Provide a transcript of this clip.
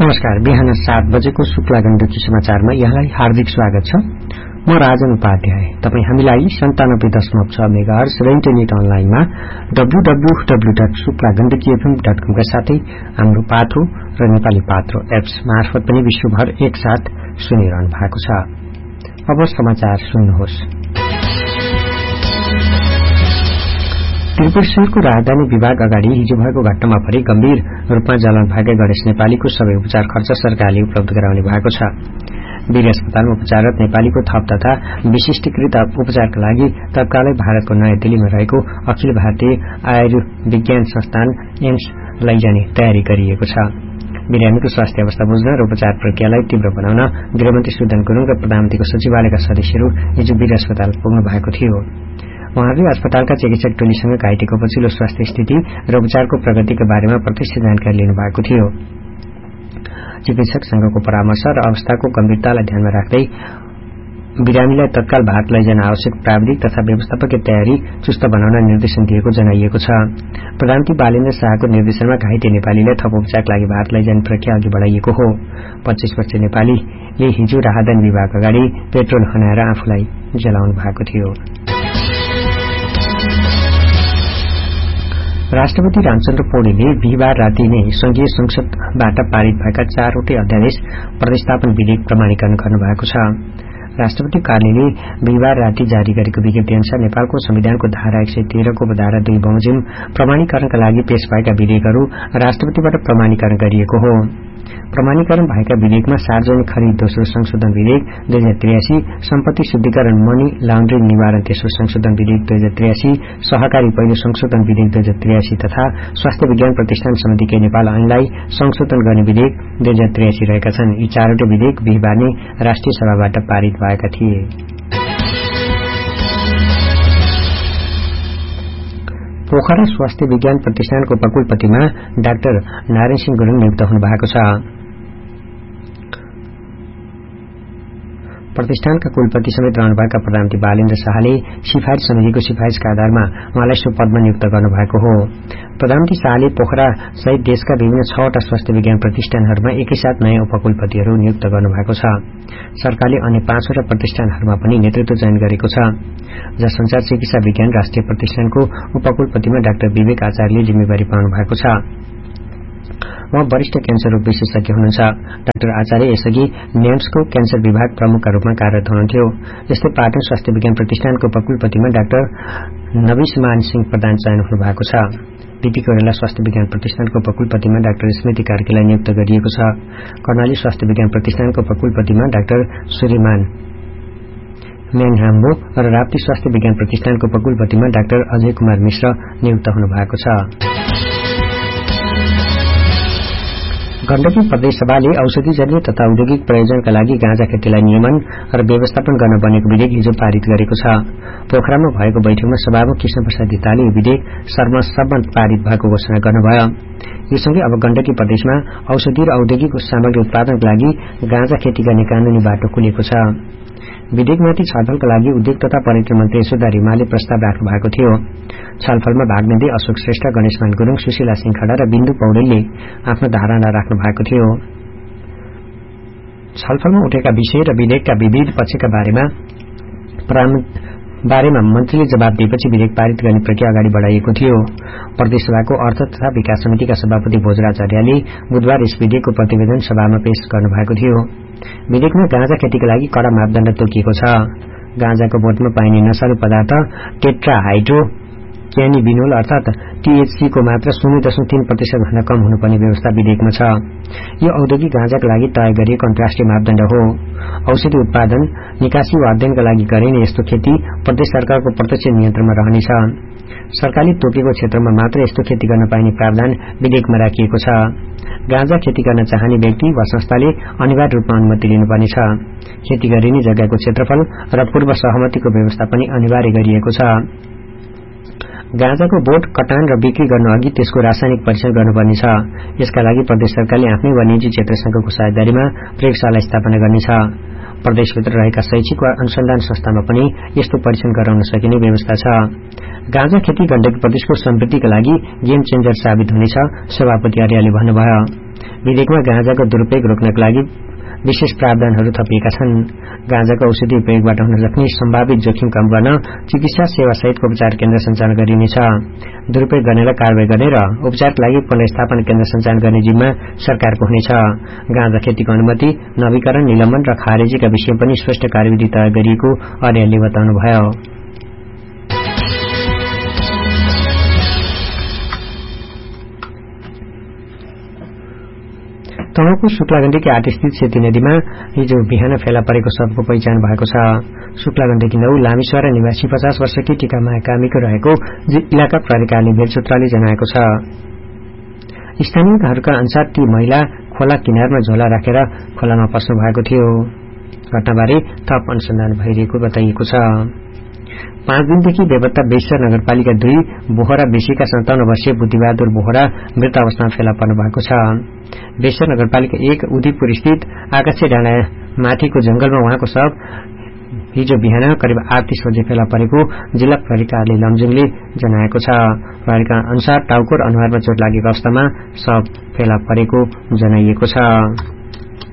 नमस्कार। बिहान 7 बजेको शुक्ला गण्डकी समाचारमा यहाँलाई हार्दिक स्वागत छ। म राजन उपाध्याय। तपाई हामीलाई 97.6 मेगाहर्ज र इन्टरनेट अनलाइनमा www.शुक्लागण्डकीfm.com का साथै हाम्रो पात्रो र नेपाली पात्रो एप्स मार्फत पनि विश्वभर एकसाथ सुनिरहनु भएको छ। अब समाचार सुन्नुहोस्। त्रिपुरेश्वरको राजधानी विभाग अगाडि हिजो भएको घटनामा परि गम्भीर रूपमा जलन भएका गणेश नेपालीको सबै उपचार खर्च सरकारले उपलब्ध गराउने भएको छ। वीर अस्पतालमा उपचाररत नेपालीको थप तथा विशिष्टीकृत उपचारका लागि तत्कालै भारतको नयाँ दिल्लीमा रहेको अखिल भारतीय आयुर्विज्ञान संस्थान एम्स लैजाने तयारी गरिएको छ। बिरामीको स्वास्थ्य अवस्था बुझ्न र उपचार प्रक्रियालाई तीव्र बनाउन गृहमन्त्री सुदन गुरुङ र प्रधानमन्त्रीको सचिवालयका सदस्यहरू हिजो वीर अस्पताल पुग्नु भएको थियो। उहाँहरूले अस्पतालका चिकित्सक टोलीसँग घाइतेको पछिल्लो स्वास्थ्य स्थिति र उपचारको प्रगतिका बारेमा प्रत्यक्ष जानकारी लिनु भएको थियो। चिकित्सक संघको परामर्श र अवस्थाको गम्भीरतालाई ध्यानमा राख्दै बिरामीलाई तत्काल भारत लैजान आवश्यक प्राविधिक तथा व्यवस्थापकीय तयारी चुस्त बनाउन निर्देशन दिएको जनाइएको छ। प्रधानमन्त्री बालेन्द्र शाहको निर्देशनमा घाइते नेपालीलाई थप उपचारका लागि भारत लैजाने प्रक्रिया अघि बढ़ाइएको हो। 25 वर्षीय नेपालीले हिजो राहदानी विभाग अगाडि पेट्रोल खनाएर आफूलाई जलाउनु भएको थियो। राष्ट्रपति रामचन्द्र पौडेलले बिहिबार राति नै संघीय संसदबाट पारित भएका 4वटै अध्यादेश प्रतिस्थापन विधेयक प्रमाणीकरण गर्नुभएको छ। राष्ट्रपति कार्यालयले बिहिबार राति जारी गरेको विज्ञप्ति अनुसार नेपालको संविधानको धारा 113 को धारा 2 बमोजिम प्रमाणीकरणका लागि पेश भएका विधेयकहरू राष्ट्रपतिबाट प्रमाणीकरण गरिएको हो। प्रमाणीकरण भएका विधेयकमा सार्वजनिक खरिद दोस्रो संशोधन विधेयक 2083, सम्पत्ति शुद्धिकरण मनी लाउन्ड्रिङ निवारण तेस्रो संशोधन विधेयक 2083, सहकारी पहिलो संशोधन विधेयक 2083 तथा स्वास्थ्य विज्ञान प्रतिष्ठान समिति के नेपाल ऐनलाई संशोधन गर्ने विधेयक 2083 रहेका छन्। यी 4वटै विधेयक बिहिबार नै राष्ट्रिय सभाबाट पारित भएका थिए। पोखरा स्वास्थ्य विज्ञान प्रतिष्ठानको उपकुलपतिमा डाक्टर नारायण सिंह गुरुङ नियुक्त हुनु भएको छ। प्रतिष्ठानका कुलपति समेत रहनुभएका प्रधानमन्त्री बालेन्द्र शाहले सिफारिश समितिको सिफारिशका आधारमा उहाँलाई सो पदमा नियुक्त गर्नुभएको हो। प्रधानमन्त्री शाहले पोखरा सहित देशका विभिन्न 6वटा स्वास्थ्य विज्ञान प्रतिष्ठानहरूमा एकैसाथ नयाँ उपकुलपतिहरू नियुक्त गर्नुभएको छ। सरकारले अन्य 5वटा प्रतिष्ठानहरूमा पनि नेतृत्व चयन गरेको छ। जनसञ्चार चिकित्सा विज्ञान राष्ट्रिय प्रतिष्ठानको उपकुलपतिमा डाक्टर विवेक आचार्यले जिम्मेवारी पाउनु भएको छ। उहाँ वरिष्ठ क्यान्सर रोग विशेषज्ञ हुनुहुन्छ। डाक्टर आचार्य यसअघि नेम्सको क्यान्सर विभाग प्रमुखका रूपमा कार्यरत हुनुहुन्थ्यो। यस्तै पाटन स्वास्थ्य विज्ञान प्रतिष्ठानको उपकुलपतिमा डाक्टर नविसमान सिंह प्रधान चयन हुनुभएको छ। बीपी कोइराला स्वास्थ्य विज्ञान प्रतिष्ठानको उपकुलपतिमा डाक्टर स्मृति कार्कीलाई नियुक्त गरिएको छ। कर्णाली स्वास्थ्य विज्ञान प्रतिष्ठानको उपकुलपतिमा डाक्टर सूर्यमान म्याङहाम्बो र राप्ती स्वास्थ्य विज्ञान प्रतिष्ठानको उपकुलपतिमा डाक्टर अजय कुमार मिश्र नियुक्त हुनुभएको छ। गण्डकी प्रदेश सभाले औषधिजन्य तथा औद्योगिक प्रयोजनका लागि गाँजा खेतीलाई नियमन र व्यवस्थापन गर्न बनेको विधेयक हिजो पारित गरेको छ। पोखरामा भएको बैठकमा सभामुख कृष्ण प्रसाद धिताले यो विधेयक सर्वसम्मत पारित भएको घोषणा गर्नुभयो। यो सँगै अब गण्डकी प्रदेशमा औषधि र औद्योगिक सामग्री उत्पादनका लागि गाँजा खेती गर्ने कानूनी बाटो खुलेको छ। विधेयकमाथि छलफलका लागि उद्योग तथा पर्यटन मन्त्री यशोदा रिमाले प्रस्ताव राख्नु भएको थियो। छलफलमा भाग लिँदै अशोक श्रेष्ठ, गणेशमान गुरुङ, सुशीला सिंह खडा र बिन्दु पौडेलले आफ्नो धारणा राख्नु भएको थियो। छलफलमा उठेका विषय र विधेयकका विविध पक्षका बारेमा मन्त्रीले जवाब दिएपछि विधेयक पारित गर्ने प्रक्रिया अगाडि बढ़ाइएको थियो। प्रदेशसभाको अर्थ तथा विकास समितिका सभापति भोजराचार्यले बुधबार यस विधेयकको प्रतिवेदन सभामा पेश गर्नुभएको थियो। विधेयकमा गाँजा खेतीका लागि कडा मापदण्ड तोकिएको छ। गाँजाको बोटमा पाइने नशालु पदार्थ टेट्राहाइड्रो क्यानिबिनोल अर्थात THC को मात्रा 0.3% भन्दा कम हुनुपर्ने व्यवस्था विधेयकमा छ। यो औद्योगिक गाँजाका लागि तय गरिएको अन्तर्राष्ट्रिय मापदण्ड हो। औषधि उत्पादन, निकासी वा अध्ययनका लागि गरिने यस्तो खेती प्रदेश सरकारको प्रत्यक्ष नियन्त्रणमा रहनेछ। सरकारले तोकेको क्षेत्रमा मात्र यस्तो खेती गर्न पाइने प्रावधान विधेयकमा राखिएको छ। गाँजा खेती गर्न चाहने व्यक्ति वा संस्थाले अनिवार्य रूपमा अनुमति लिनुपर्नेछ। खेती गरिने जग्गाको क्षेत्रफल र पूर्व सहमतिको व्यवस्था पनि अनिवार्य गरिएको छ। गाँजाको बोट कटान र बिक्री गर्नु अघि त्यसको रासायनिक परीक्षण गर्नुपर्नेछ। यसका लागि प्रदेश सरकारले आफ्नै वा निजी क्षेत्र संघको साझेदारीमा प्रयोगशाला स्थापना गर्नेछ। प्रदेशभित्र रहेका शैक्षिक वा अनुसन्धान संस्थामा पनि यस्तो परीक्षण गराउन सकिने व्यवस्था छ। गाँजा खेती गण्डकी प्रदेशको समृद्धिका लागि गेम चेन्जर साबित हुनेछ, सभापति आर्यले भन्नुभयो। विधेयकमा गाँजाको दुरूपयोग रोक्नका लागि विशेष प्रावधानहरू थपिएका छन्। गाँजाको औषधि उपयोगबाट हुन सक्ने सम्भावित जोखिम कम गर्न चिकित्सा सेवा सहितको उपचार केन्द्र सञ्चालन गरिनेछ। दुरूपयोग गर्नेलाई कारवाही गर्ने र उपचारका लागि पुनर्स्थापना केन्द्र सञ्चालन गर्ने जिम्मा सरकारको हुनेछ। गाँजा खेतीको अनुमति, नवीकरण, निलम्बन र खारेजीका विषयमा पनि स्पष्ट कार्यविधि तयार गरिएको अर्यालले बताउनुभयो। तनहुँको शुक्लागण्डकी 8 स्थित सेती नदीमा हिजो बिहान फेला परेको शवको पहिचान भएको छ। शुक्लागण्डकी 9 लामिसरा निवासी 50 वर्षकी टीकामाया कामीको रहेको इलाका प्रहरी कार्यालय बेलसूत्रले जनाएको छ। स्थानीयहरूका अनुसार ती महिला खोला किनारमा झोला राखेर खोलामा पस्नु भएको थियो। घटनाबारे थप अनुसन्धान भइरहेको बताइएको छ। 5 दिनदेखि बेपत्ता बेश्वर नगरपालिका 2 बोहरा बेसीका 57 वर्षीय बुद्धिबहादुर बोहरा मृत अवस्थामा फेला पर्नु भएको छ। बेश्वर नगरपालिका 1 उदयपुर स्थित आकाशे डाँडा माथिको जंगलमा उहाँको शव हिजो बिहान करिब 8:30 बजे फेला परेको जिल्ला प्रहरी कार्यालय लमजुङले जनाएको छ। प्रहरीका अनुसार टाउको र अनुहारमा चोट लागेको अवस्थामा शव फेला परेको जनाइएको छ।